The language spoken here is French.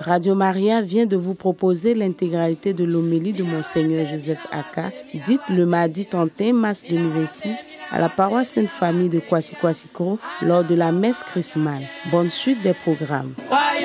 Radio Maria vient de vous proposer l'intégralité de l'homélie de Monseigneur Joseph Aka, dite le mardi 31 mars 2026 à la paroisse Sainte-Famille de Kwasi Kwasikro lors de la messe chrismale. Bonne suite des programmes.